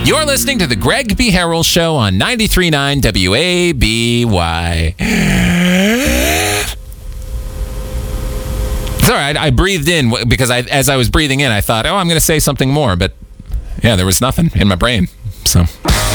You're listening to the Greg B. Harrell Show on 93.9 WABY. It's all right. I breathed in because as I was breathing in, I thought, I'm going to say something more. But, yeah, there was nothing in my brain. So...